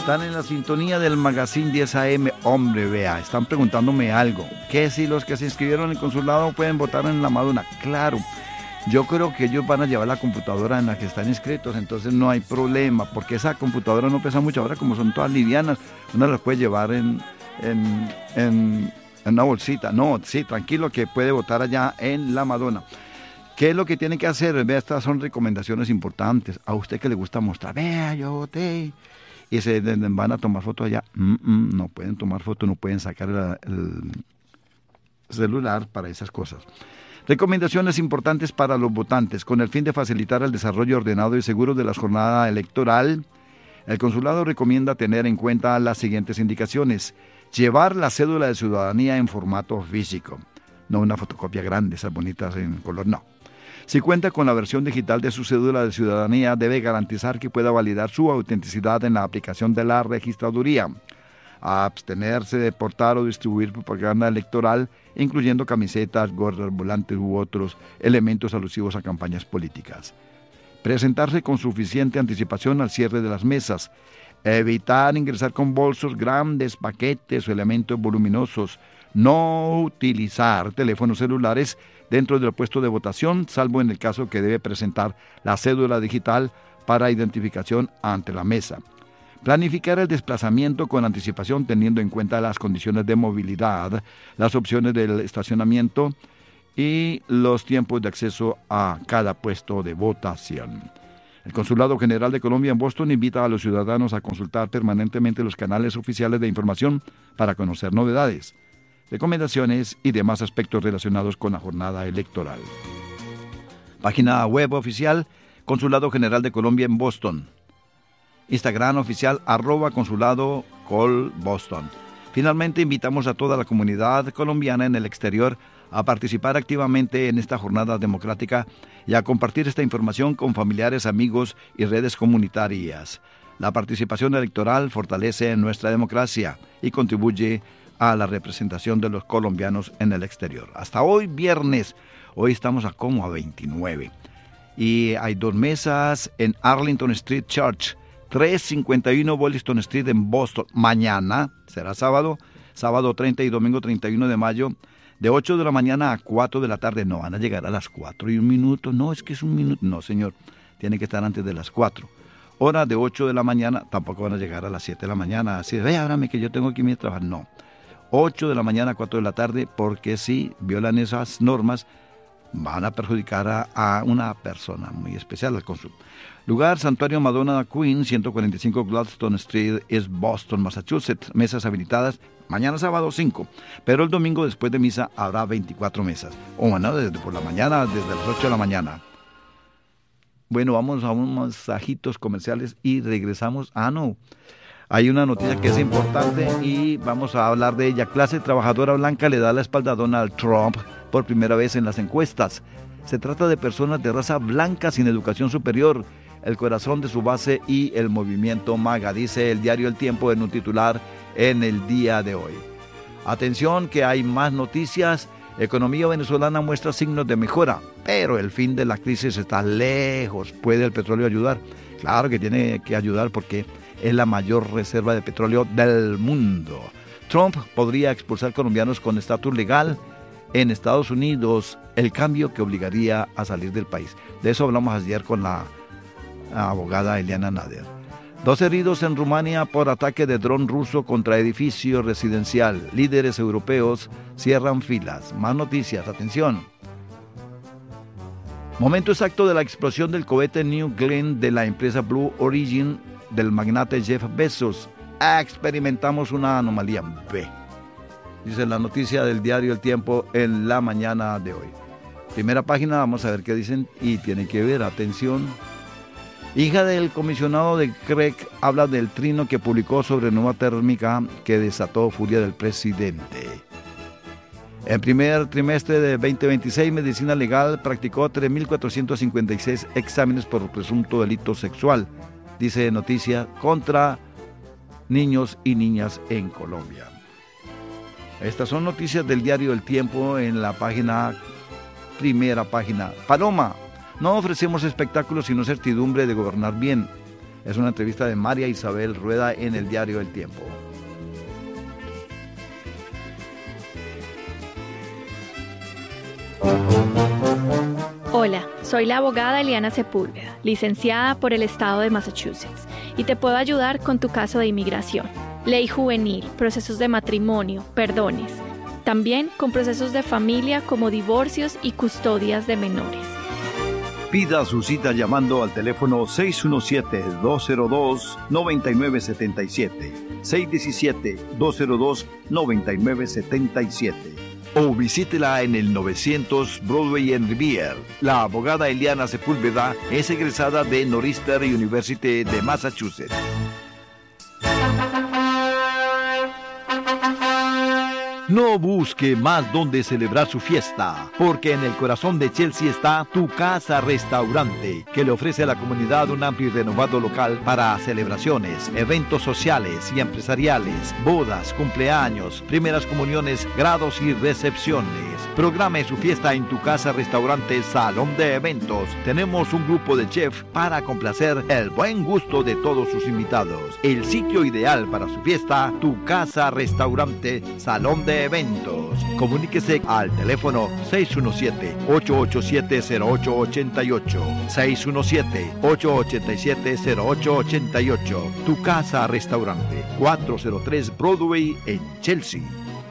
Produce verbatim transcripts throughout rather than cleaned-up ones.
Están en la sintonía del Magazine diez A M. Hombre, vea, están preguntándome algo. ¿Qué si los que se inscribieron en el consulado pueden votar en la Madonna? Claro, yo creo que ellos van a llevar la computadora en la que están inscritos, entonces no hay problema, porque esa computadora no pesa mucho. Ahora, como son todas livianas, uno las puede llevar en, en, en, en una bolsita. No, sí, tranquilo, que puede votar allá en la Madonna. ¿Qué es lo que tiene que hacer? Vea, estas son recomendaciones importantes. A usted que le gusta mostrar, vea, yo voté, y se van a tomar fotos allá. Mm, mm, no pueden tomar fotos, no pueden sacar el, el celular para esas cosas. Recomendaciones importantes para los votantes. Con el fin de facilitar el desarrollo ordenado y seguro de la jornada electoral, el consulado recomienda tener en cuenta las siguientes indicaciones. Llevar la cédula de ciudadanía en formato físico, no una fotocopia grande, esas bonitas en color, no. Si cuenta con la versión digital de su cédula de ciudadanía, debe garantizar que pueda validar su autenticidad en la aplicación de la registraduría. A abstenerse de portar o distribuir propaganda electoral, incluyendo camisetas, gorras, volantes u otros elementos alusivos a campañas políticas. Presentarse con suficiente anticipación al cierre de las mesas. Evitar ingresar con bolsos grandes, paquetes o elementos voluminosos. No utilizar teléfonos celulares dentro del puesto de votación, salvo en el caso que debe presentar la cédula digital para identificación ante la mesa. Planificar el desplazamiento con anticipación teniendo en cuenta las condiciones de movilidad, las opciones del estacionamiento y los tiempos de acceso a cada puesto de votación. El Consulado General de Colombia en Boston invita a los ciudadanos a consultar permanentemente los canales oficiales de información para conocer novedades, recomendaciones y demás aspectos relacionados con la jornada electoral. Página web oficial, Consulado General de Colombia en Boston. Instagram oficial, arroba Consulado Col Boston. Finalmente, invitamos a toda la comunidad colombiana en el exterior a participar activamente en esta jornada democrática y a compartir esta información con familiares, amigos y redes comunitarias. La participación electoral fortalece nuestra democracia y contribuye a la representación de los colombianos en el exterior. Hasta hoy, viernes, hoy estamos a como a veintinueve. Y hay dos mesas en Arlington Street Church, trescientos cincuenta y uno Wollaston Street en Boston. Mañana, será sábado, sábado treinta y domingo treinta y uno de mayo, de ocho de la mañana a cuatro de la tarde. No van a llegar a las cuatro y un minuto, no, es que es un minuto, no señor, tiene que estar antes de las cuatro. Hora de ocho de la mañana, tampoco van a llegar a las siete de la mañana, así, ve, ábrame que yo tengo que irme a trabajar, no. ocho de la mañana a cuatro de la tarde, porque si violan esas normas, van a perjudicar a, a una persona muy especial al cónsul. Lugar, Santuario Madonna Queen, ciento cuarenta y cinco Gladstone Street, es Boston, Massachusetts. Mesas habilitadas, mañana sábado cinco, pero el domingo después de misa habrá veinticuatro mesas. O bueno, desde por la mañana, desde las ocho de la mañana. Bueno, vamos a unos mensajitos comerciales y regresamos. Ah, no. Hay una noticia que es importante y vamos a hablar de ella. Clase trabajadora blanca le da la espalda a Donald Trump por primera vez en las encuestas. Se trata de personas de raza blanca sin educación superior, el corazón de su base y el movimiento MAGA, dice el diario El Tiempo en un titular en el día de hoy. Atención que hay más noticias. Economía venezolana muestra signos de mejora, pero el fin de la crisis está lejos. ¿Puede el petróleo ayudar? Claro que tiene que ayudar porque es la mayor reserva de petróleo del mundo. Trump podría expulsar colombianos con estatus legal en Estados Unidos, el cambio que obligaría a salir del país. De eso hablamos ayer con la abogada Eliana Nader. Dos heridos en Rumania por ataque de dron ruso contra edificio residencial. Líderes europeos cierran filas. Más noticias, atención. Momento exacto de la explosión del cohete New Glenn de la empresa Blue Origin del magnate Jeff Bezos. Experimentamos una anomalía B, dice la noticia del diario El Tiempo en la mañana de hoy. Primera página, vamos a ver qué dicen y tiene que ver, atención. Hija del comisionado de Craig habla del trino que publicó sobre nueva térmica que desató furia del presidente. En primer trimestre de veinte veintiséis, Medicina Legal practicó tres mil cuatrocientos cincuenta y seis exámenes por presunto delito sexual, dice noticia, contra niños y niñas en Colombia. Estas son noticias del diario El Tiempo en la página, primera página. Paloma, no ofrecemos espectáculos sino certidumbre de gobernar bien. Es una entrevista de María Isabel Rueda en el Diario El Tiempo. Hola, soy la abogada Eliana Sepúlveda, licenciada por el estado de Massachusetts, y te puedo ayudar con tu caso de inmigración, ley juvenil, procesos de matrimonio, perdones, también con procesos de familia como divorcios y custodias de menores. Pida su cita llamando al teléfono seis uno siete, dos cero dos, nueve nueve siete siete, seis uno siete, dos cero dos, nueve nueve siete siete. O visítela en el novecientos Broadway en Revere. La abogada Eliana Sepúlveda es egresada de Northeastern University de Massachusetts. No busque más donde celebrar su fiesta, porque en el corazón de Chelsea está Tu Casa Restaurante, que le ofrece a la comunidad un amplio y renovado local para celebraciones, eventos sociales y empresariales, bodas, cumpleaños, primeras comuniones, grados y recepciones. Programe su fiesta en Tu Casa Restaurante Salón de Eventos. Tenemos un grupo de chefs para complacer el buen gusto de todos sus invitados. El sitio ideal para su fiesta, Tu Casa Restaurante Salón de Eventos. Comuníquese al teléfono seis uno siete, ocho ocho siete, cero ocho ocho ocho, seis uno siete, ocho ocho siete, cero ocho ocho ocho. Tu Casa Restaurante, cuatrocientos tres Broadway en Chelsea.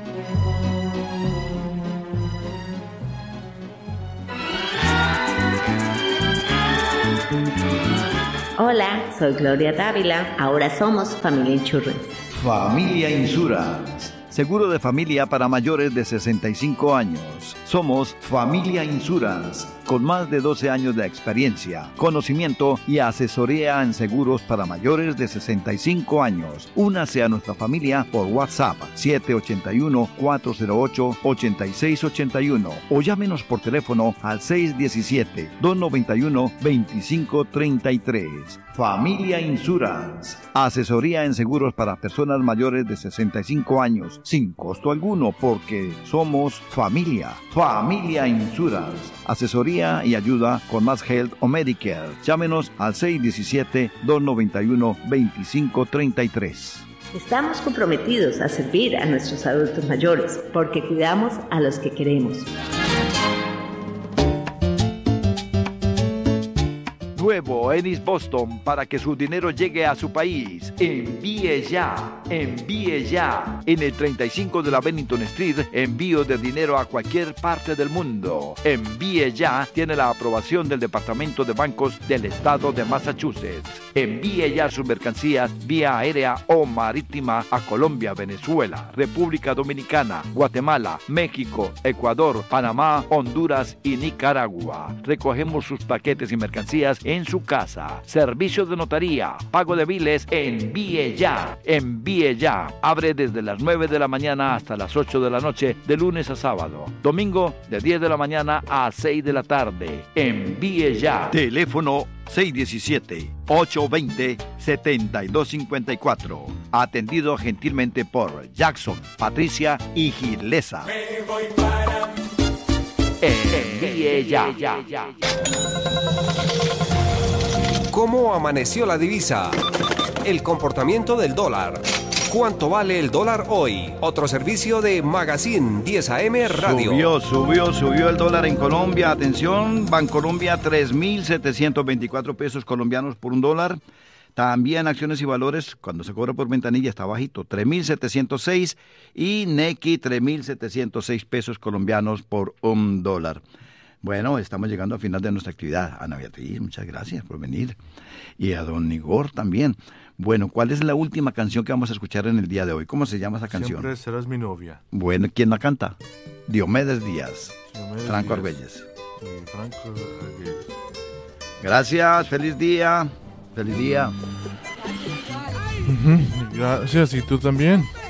Hola, soy Gloria Dávila. Ahora somos Familia Insurance. Familia Insurance. Seguro de familia para mayores de sesenta y cinco años. Somos Familia Insurance, con más de doce años de experiencia, conocimiento y asesoría en seguros para mayores de sesenta y cinco años. Únase a nuestra familia por WhatsApp siete ocho uno, cuatro cero ocho, ocho seis ocho uno o llámenos por teléfono al seis uno siete, dos nueve uno, dos cinco tres tres. Familia Insurance. Asesoría en seguros para personas mayores de sesenta y cinco años, sin costo alguno, porque somos familia. Familia Insurance. Asesoría y ayuda con Mass Health o Medicare. Llámenos al seis uno siete, dos nueve uno, dos cinco tres tres. Estamos comprometidos a servir a nuestros adultos mayores, porque cuidamos a los que queremos. Nuevo en East Boston para que su dinero llegue a su país. Envíe ya, envíe ya. En el treinta y cinco de la Bennington Street, envío de dinero a cualquier parte del mundo. Envíe ya tiene la aprobación del Departamento de Bancos del Estado de Massachusetts. Envíe ya sus mercancías vía aérea o marítima a Colombia, Venezuela, República Dominicana, Guatemala, México, Ecuador, Panamá, Honduras y Nicaragua. Recogemos sus paquetes y mercancías en su casa. Servicio de notaría, pago de biles, envíe ya, envíe ya. Abre desde las nueve de la mañana hasta las ocho de la noche, de lunes a sábado. Domingo, de diez de la mañana a seis de la tarde. Envíe ya. Teléfono seis uno siete, ocho dos cero, siete dos cinco cuatro. Atendido gentilmente por Jackson, Patricia y Gilesa. Me voy para... Envíe ya, ya, ya. ¿Cómo amaneció la divisa? El comportamiento del dólar. ¿Cuánto vale el dólar hoy? Otro servicio de Magazine diez A M Radio. Subió, subió, subió el dólar en Colombia. Atención, Bancolombia, tres mil setecientos veinticuatro pesos colombianos por un dólar. También Acciones y Valores, cuando se cobra por ventanilla, está bajito, tres mil setecientos seis. Y Nequi, tres mil setecientos seis pesos colombianos por un dólar. Bueno, estamos llegando al final de nuestra actividad. Ana Beatriz, muchas gracias por venir. Y a don Igor también. Bueno, ¿cuál es la última canción que vamos a escuchar en el día de hoy? ¿Cómo se llama esa canción? Siempre serás mi novia. Bueno, ¿quién la canta? Diomedes Díaz. Diomedes Franco Díaz. Argüelles. Sí, Franco Argüelles. Gracias, feliz día. Feliz día. Ujú, gracias, y tú también.